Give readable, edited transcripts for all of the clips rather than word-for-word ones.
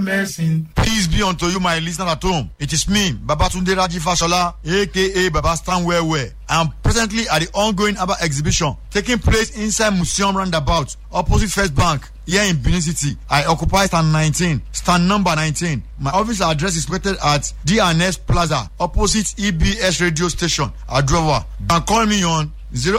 Medicine. Peace be unto you, my listener at home. It is me, Babatunde Raji Fashola, aka Baba Stand Where. I am presently at the ongoing ABBA exhibition taking place inside Museum Roundabout, opposite First Bank, here in Benin City. I occupy stand number 19. My office address is located at DNS Plaza, opposite EBS radio station, Adrova. You can call me on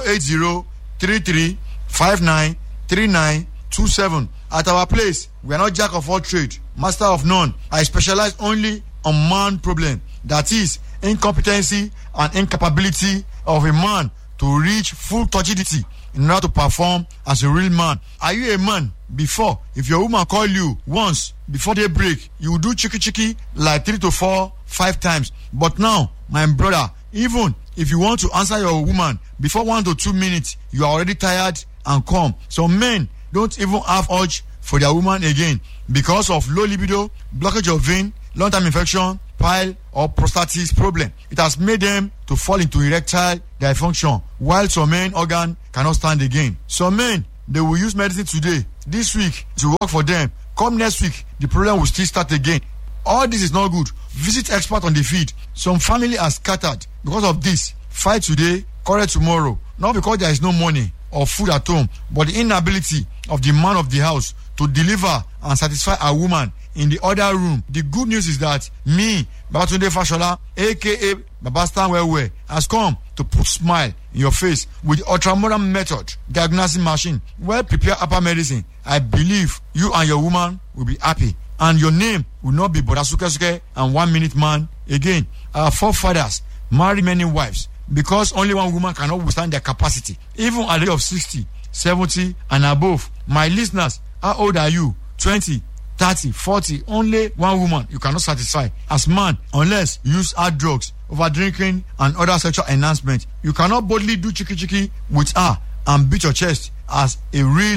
080-33-59-3927. At our place, we are not jack of all trade, master of none. I specialize only on man problem. That is, incompetency and incapability of a man to reach full touchability in order to perform as a real man. Are you a man? Before, if your woman call you once before they break, you will do chiki like 3 to 4, 5 times. But now, my brother, even if you want to answer your woman before 1 to 2 minutes, you are already tired and calm. So men don't even have urge for their woman again because of low libido, blockage of vein, long-term infection, pile or prostatitis problem. It has made them to fall into erectile dysfunction, while some men organ cannot stand again. Some men, they will use medicine today, this week, to work for them. Come next week, the problem will still start again. All this is not good. Visit expert on the field. Some family are scattered because of this. Fight today, quarrel tomorrow. Not because there is no money or food at home, but the inability of the man of the house to deliver and satisfy a woman in the other room. The good news is that me, Babatunde Fashola, aka Baba Stand Where, has come to put smile in your face with the ultramodern method diagnosing machine. Well prepared upper medicine. I believe you and your woman will be happy, and your name will not be Boda Suke and 1 minute man again. Our forefathers married many wives because only one woman cannot withstand their capacity, even at the age of 60, 70 and above. My listeners, how old are you? 20, 30, 40, only one woman you cannot satisfy as man unless you use hard drugs, over drinking and other sexual enhancement. You cannot boldly do chiki with her and beat your chest as a real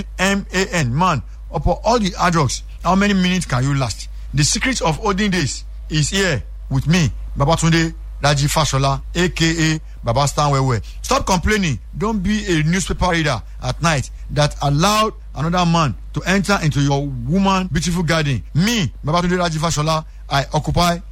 man upon all the hard drugs. How many minutes can you last? The secret of olden days is here with me, Babatunde Raji Fashola, aka Baba Stand Where. Stop complaining. Don't be a newspaper reader at night that allowed another man to enter into your woman beautiful garden. Me, Babatunde Raji Fashola, I occupy